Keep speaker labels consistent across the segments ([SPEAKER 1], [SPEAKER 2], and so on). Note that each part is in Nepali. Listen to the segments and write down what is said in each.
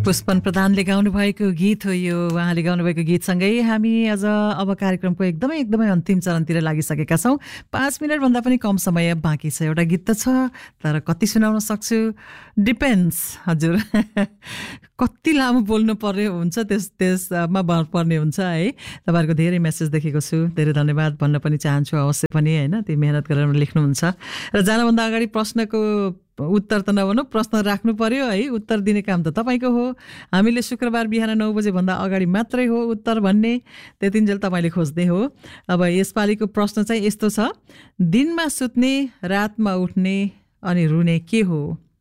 [SPEAKER 1] पुष्पन प्रधानले गाउनु भएको गीत हो यो। उहाँले गाउनु भएको गीतसँगै हामी आज अब कार्यक्रमको एकदमै अन्तिम चरणतिर लागिसकेका छौँ। 5 मिनटभन्दा पनि कम समय बाँकी छ। एउटा गीत त छ, तर कति सुनाउन सक्छु डिपेन्ड्स। हजुर कति लामो बोल्नु पर्ने हुन्छ त्यसमा भर पर्ने हुन्छ है। तपाईँहरूको धेरै मेसेज देखेको छु, धेरै धन्यवाद भन्न पनि चाहन्छु। अवश्य पनि होइन, त्यो मेहनत गरेर लेख्नुहुन्छ। र जानभन्दा अगाडि प्रश्नको उत्तर त नभनौँ, प्रश्न राख्नु पर्यो है। उत्तर दिने काम त तपाईँको हो। हामीले शुक्रबार बिहान 9 बजेभन्दा अगाडि मात्रै हो उत्तर भन्ने, त्यतिन्जेल तपाईँले खोज्दै हो। अब यसपालिको प्रश्न चाहिँ यस्तो छ, दिनमा सुत्ने, रातमा उठ्ने अनि रुने के हो?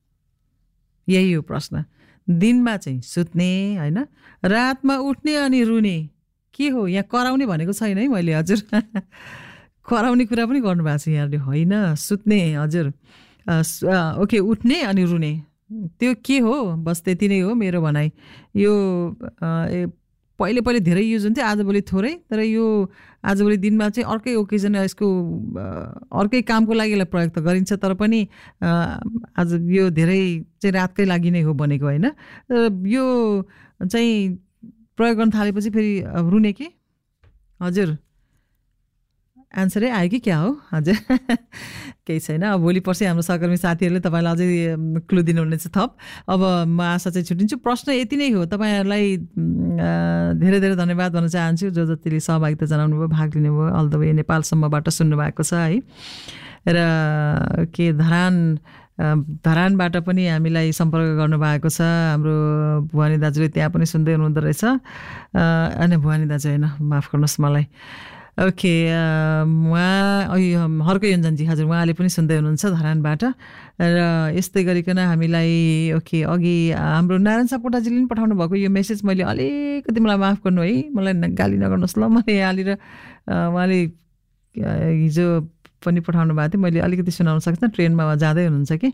[SPEAKER 1] यही हो प्रश्न। दिनमा चाहिँ सुत्ने होइन, रातमा उठ्ने अनि रुने के हो? यहाँ कराउने भनेको छैन है मैले, हजुर कराउने कुरा पनि गर्नुभएको छ यहाँले, होइन सुत्ने। हजुर ओके, उठ्ने अनि रुने त्यो के हो? बस त्यति नै हो मेरो भनाइ। यो पहिले धेरै युज हुन्थ्यो, आजभोलि थोरै। तर यो आजभोलि दिनमा चाहिँ अर्कै ओकेजन, यसको अर्कै कामको लागि यसलाई प्रयोग त गरिन्छ, तर पनि आज यो धेरै चाहिँ रातकै लागि नै हो बनेको होइन। यो चाहिँ प्रयोग गर्न थालेपछि फेरि रुने के? हजुर एन्सरै आयो कि क्या हो? हजुर केही छैन। अब भोलि पर्सि हाम्रो सहकर्मी साथीहरूले तपाईँलाई अझै क्लु दिनुहुनेछ थप। अब म आशा चाहिँ छुट्टिन्छु। प्रश्न यति नै हो। तपाईँहरूलाई धेरै धन्यवाद भन्न चाहन्छु, जो जतिले सहभागिता जनाउनु भयो, भाग लिनुभयो, अल द वे नेपालसम्मबाट सुन्नुभएको छ है। र के धरानबाट पनि हामीलाई सम्पर्क गर्नुभएको छ। हाम्रो भुवानी दाजुले त्यहाँ पनि सुन्दै हुनुहुँदो रहेछ। अनि भुवानी दाजु होइन, माफ गर्नुहोस् मलाई। ओके, उहाँ हर्क योन्जनजी, हजुर उहाँले पनि सुन्दै हुनुहुन्छ धरानबाट। र यस्तै गरिकन हामीलाई ओके अघि हाम्रो नारायण सापकोटाजीले पनि पठाउनु भएको यो मेसेज, मैले अलिकति मलाई माफ गर्नु है, मलाई गाली नगर्नुहोस् ल। मैले यहाँनिर उहाँले हिजो पनि पठाउनु भएको थियो, मैले अलिकति सुनाउन सक्दिनँ, ट्रेनमा जाँदै हुनुहुन्छ कि।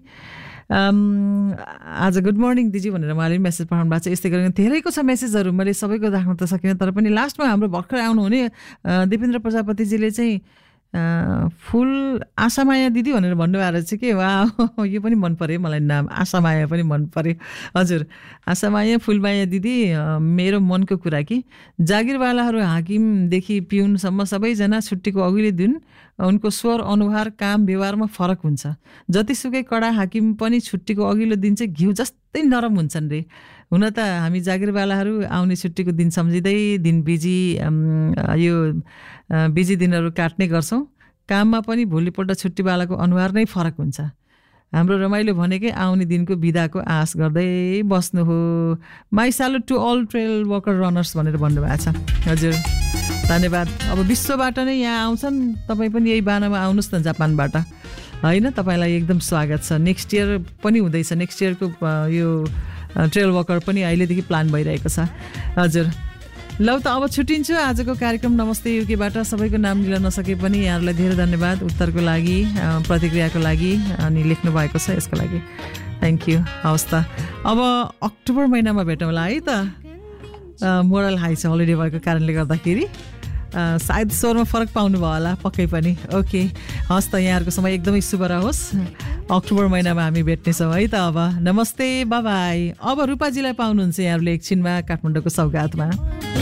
[SPEAKER 1] आज गुड मर्निङ दिदी भनेर उहाँले मेसेज पठाउनु भएको छ। यस्तै गरेर धेरैको छ मेसेजहरू, मैले सबैको राख्न त सकिनँ। तर पनि लास्टमा हाम्रो भर्खर आउनुहुने दिपेन्द्र प्रजापतिजीले चाहिँ फुल आशामाया दिदी भनेर भन्नुभएको रहेछ कि। वाह, यो पनि मन पर्यो मलाई, नाम आशामाया पनि मन पर्यो। हजुर आशामाया फुलमाया दिदी, मेरो मनको कुरा कि जागिरवालाहरू हाकिमदेखि पिउनसम्म सबैजना छुट्टीको अघिल्लो दिन उनको स्वर, अनुहार, काम, व्यवहारमा फरक हुन्छ। जतिसुकै कडा हाकिम पनि छुट्टीको अघिल्लो दिन चाहिँ घिउ जस्तै नरम हुन्छन् रे। हुन त हामी जागिरवालाहरू आउने छुट्टीको दिन सम्झिँदै दिन यो बिजी दिनहरू काट्ने गर्छौँ। काममा पनि भोलिपल्ट छुट्टीवालाको अनुहार नै फरक हुन्छ। हाम्रो रमाइलो भनेकै आउने दिनको बिदाको आश गर्दै बस्नु हो। My सालुट to all trail worker runners भनेर भन्नुभएको छ। हजुर धन्यवाद। अब विश्वबाट नै यहाँ आउँछन्, तपाईँ पनि यही बानामा आउनुहोस् न जापानबाट, होइन? तपाईँलाई एकदम स्वागत छ। नेक्स्ट इयर पनि हुँदैछ, नेक्स्ट इयरको यो ट्रेल वर्कर पनि अहिलेदेखि प्लान भइरहेको छ। हजुर ल त अब छुट्टिन्छु आजको कार्यक्रम नमस्ते युकेबाट। सबैको नाम लिन नसके पनि यहाँहरूलाई धेरै धन्यवाद उत्तरको लागि, प्रतिक्रियाको लागि अनि लेख्नु भएको छ यसको लागि। Thank you. हवस् त, अब अक्टोबर महिनामा भेटौँला है त। मोरल हाई छ होलिडे भएको कारणले गर्दाखेरि, सायद स्वरमा फरक पाउनु भयो होला पक्कै पनि। ओके हस् त, यहाँहरूको समय एकदमै शुभ रहोस्। अक्टोबर महिनामा हामी भेट्नेछौँ है त। अब नमस्ते, बाई बाई। अब रूपाजीलाई पाउनुहुन्छ यहाँहरूले एकछिनमा काठमाडौँको सौगातमा।